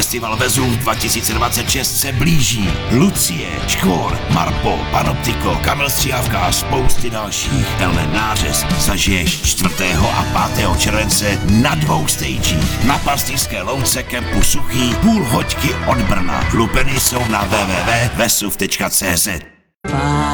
Festival Vezuv 2026 se blíží. Lucie, Škvor, Marpo, Panoptiko, Kamil Střívka a spousty dalších. Tenhle nářez zažiješ 4. a 5. července na 2 stagích. Na Pastýřské louce kempu Suchý, půl hoďky od Brna. Lupeny jsou na www.vesuv.cz.